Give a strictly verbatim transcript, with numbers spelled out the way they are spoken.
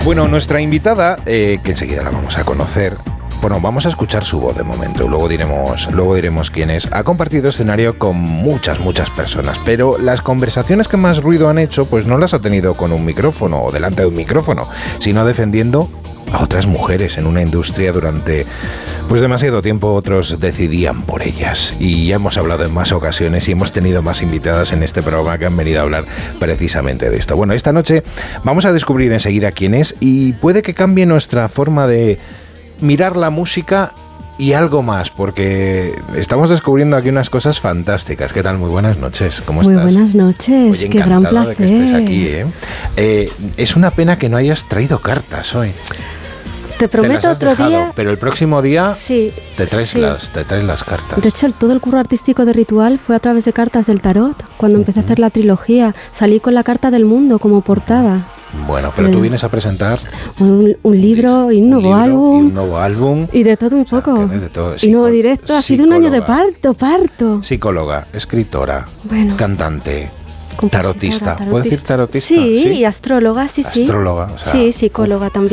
Bueno, nuestra invitada, eh, que enseguida la vamos a conocer, bueno, vamos a escuchar su voz de momento, luego diremos, luego diremos quién es. Ha compartido escenario con muchas, muchas personas, pero las conversaciones que más ruido han hecho, pues no las ha tenido con un micrófono o delante de un micrófono, sino defendiendo a otras mujeres en una industria durante pues demasiado tiempo. Otros decidían por ellas, y ya hemos hablado en más ocasiones y hemos tenido más invitadas en este programa que han venido a hablar precisamente de esto. Bueno, esta noche vamos a descubrir enseguida quién es, y puede que cambie nuestra forma de mirar la música y algo más, porque estamos descubriendo aquí unas cosas fantásticas. ¿Qué tal? Muy buenas noches, ¿cómo Muy estás? Muy buenas noches, Oye, qué gran placer de que estés aquí, ¿eh? Eh, es una pena que no hayas traído cartas hoy. Te prometo te las has otro dejado, día. pero el próximo día sí, te, traes sí. las, te traes las cartas. De hecho, el, todo el curro artístico de Ritual fue a través de cartas del tarot. Cuando uh-huh. empecé a hacer la trilogía, salí con la carta del mundo como portada. Bueno, pero tú vienes a presentar un, un libro y un nuevo un libro álbum. Y un nuevo álbum. Y de todo un poco. O sea, de todo. Y nuevo directo. Ha sido un año de parto, parto. Psicóloga, escritora, bueno, cantante, tarotista. tarotista. ¿Puedo decir tarotista? Sí, ¿sí? Y astróloga, sí, sí. Astróloga, o sea, sí, psicóloga uf. también.